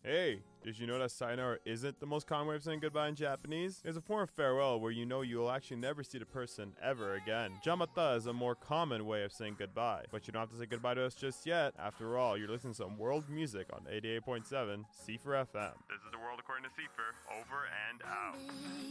Hey, did you know that sayonara isn't the most common way of saying goodbye in Japanese? It's a form of farewell where you know you'll actually never see the person ever again. Jamata is a more common way of saying goodbye, but you don't have to say goodbye to us just yet. After all, you're listening to some world music on 88.7 Seifer FM. This is the world according to Seifer, over and out.